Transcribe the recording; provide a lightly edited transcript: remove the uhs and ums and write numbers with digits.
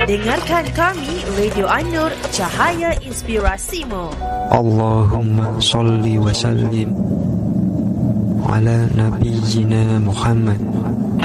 Dengarkan kami, Radio An-Nur, Cahaya Inspirasimu. Allahumma salli wa sallim ala nabiyyina Muhammad